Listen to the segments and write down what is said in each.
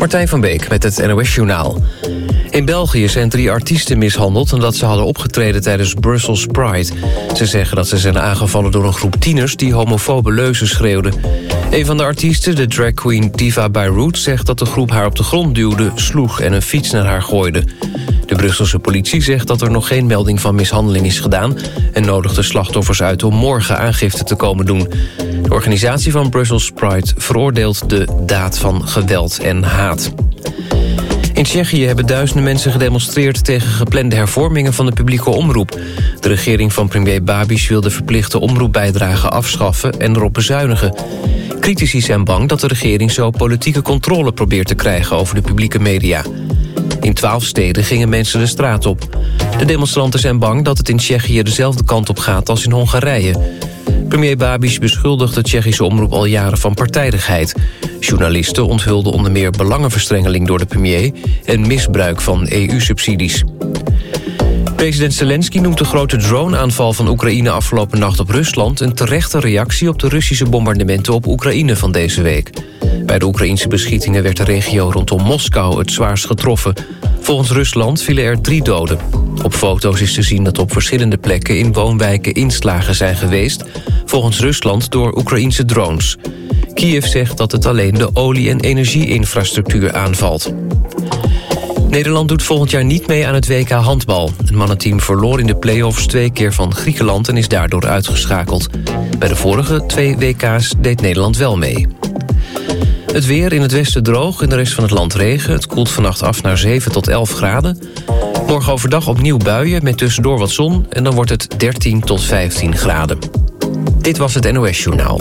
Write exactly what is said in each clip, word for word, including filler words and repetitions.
Martijn van Beek met het N O S-journaal. In België zijn drie artiesten mishandeld omdat ze hadden opgetreden tijdens Brussels Pride. Ze zeggen dat ze zijn aangevallen door een groep tieners die homofobe leuzen schreeuwden. Een van de artiesten, de dragqueen Diva Beirut, zegt dat de groep haar op de grond duwde, sloeg en een fiets naar haar gooide. De Brusselse politie zegt dat er nog geen melding van mishandeling is gedaan en nodigt de slachtoffers uit om morgen aangifte te komen doen. De organisatie van Brussels Pride veroordeelt de daad van geweld en haat. In Tsjechië hebben duizenden mensen gedemonstreerd tegen geplande hervormingen van de publieke omroep. De regering van premier Babiš wil de verplichte omroepbijdrage afschaffen en erop bezuinigen. Critici zijn bang dat de regering zo politieke controle probeert te krijgen over de publieke media. In twaalf steden gingen mensen de straat op. De demonstranten zijn bang dat het in Tsjechië dezelfde kant op gaat als in Hongarije. Premier Babiš beschuldigt de Tsjechische omroep al jaren van partijdigheid. Journalisten onthulden onder meer belangenverstrengeling door de premier en misbruik van E U-subsidies. President Zelensky noemt de grote drone-aanval van Oekraïne afgelopen nacht op Rusland een terechte reactie op de Russische bombardementen op Oekraïne van deze week. Bij de Oekraïnse beschietingen werd de regio rondom Moskou het zwaarst getroffen. Volgens Rusland vielen er drie doden. Op foto's is te zien dat op verschillende plekken in woonwijken inslagen zijn geweest, volgens Rusland door Oekraïnse drones. Kiev zegt dat het alleen de olie- en energie-infrastructuur aanvalt. Nederland doet volgend jaar niet mee aan het W K handbal. Het mannenteam verloor in de play-offs twee keer van Griekenland en is daardoor uitgeschakeld. Bij de vorige twee W K's deed Nederland wel mee. Het weer in het westen droog, in de rest van het land regen. Het koelt vannacht af naar zeven tot elf graden. Morgen overdag opnieuw buien met tussendoor wat zon en dan wordt het dertien tot vijftien graden. Dit was het N O S-journaal.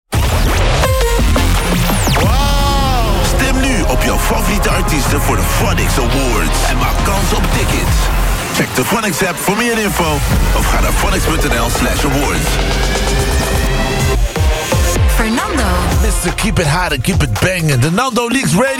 Jouw favoriete artiesten voor de Phonics Awards. En maak kans op tickets. Check de Phonics app voor meer info. Of ga naar phonics punt n l slash awards. Fernando. mister Keep It Hot and Keep It Bangin'. De Nando Leaks Radio.